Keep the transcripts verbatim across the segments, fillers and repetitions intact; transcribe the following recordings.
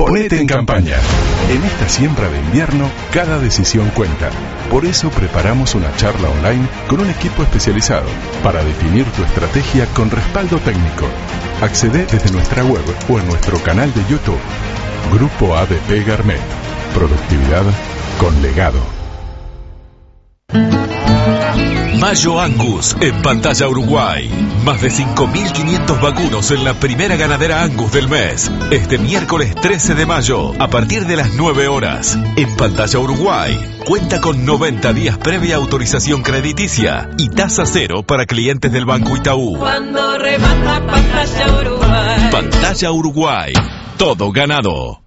Ponete en campaña. En esta siembra de invierno, cada decisión cuenta. Por eso preparamos una charla online con un equipo especializado para definir tu estrategia con respaldo técnico. Accede desde nuestra web o en nuestro canal de YouTube. Grupo A D P Garmet. Productividad con legado. Mayo Angus en Pantalla Uruguay. Más de cinco mil quinientos vacunos en la primera ganadera Angus del mes. Este miércoles trece de mayo, a partir de las nueve horas. En Pantalla Uruguay. Cuenta con noventa días previa autorización crediticia y tasa cero para clientes del Banco Itaú. Cuando remata Pantalla Uruguay. Pantalla Uruguay. Todo ganado.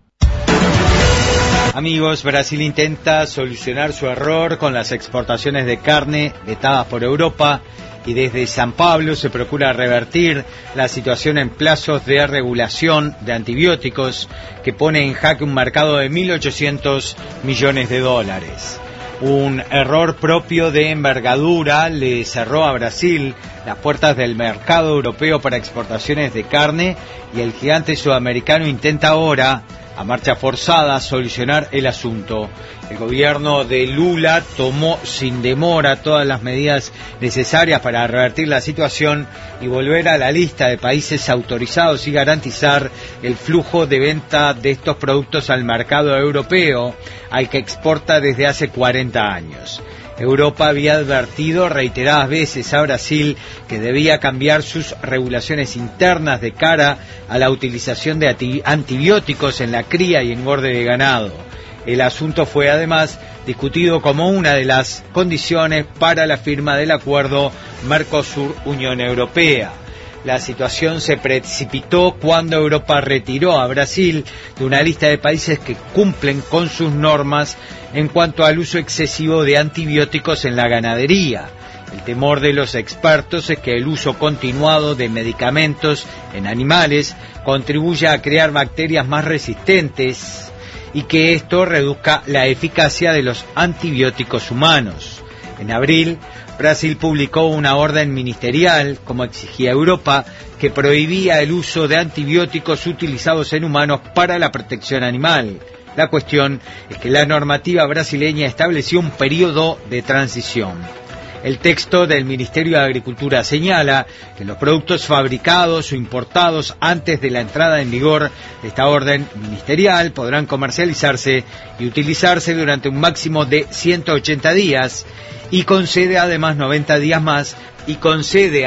Amigos, Brasil intenta solucionar su error con las exportaciones de carne vetadas por Europa y desde San Pablo se procura revertir la situación en plazos de regulación de antibióticos que pone en jaque un mercado de mil ochocientos millones de dólares. Un error propio de envergadura le cerró a Brasil las puertas del mercado europeo para exportaciones de carne y el gigante sudamericano intenta ahora, a marcha forzada, solucionar el asunto. El gobierno de Lula tomó sin demora todas las medidas necesarias para revertir la situación y volver a la lista de países autorizados y garantizar el flujo de venta de estos productos al mercado europeo, al que exporta desde hace cuarenta años. Europa había advertido reiteradas veces a Brasil que debía cambiar sus regulaciones internas de cara a la utilización de antibióticos en la cría y engorde de ganado. El asunto fue además discutido como una de las condiciones para la firma del acuerdo Mercosur-Unión Europea. La situación se precipitó cuando Europa retiró a Brasil de una lista de países que cumplen con sus normas en cuanto al uso excesivo de antibióticos en la ganadería. El temor de los expertos es que el uso continuado de medicamentos en animales contribuya a crear bacterias más resistentes y que esto reduzca la eficacia de los antibióticos humanos. En abril, Brasil publicó una orden ministerial, como exigía Europa, que prohibía el uso de antibióticos utilizados en humanos para la protección animal. La cuestión es que la normativa brasileña estableció un periodo de transición. El texto del Ministerio de Agricultura señala que los productos fabricados o importados antes de la entrada en vigor de esta orden ministerial podrán comercializarse y utilizarse durante un máximo de ciento ochenta días y concede además noventa días más y concede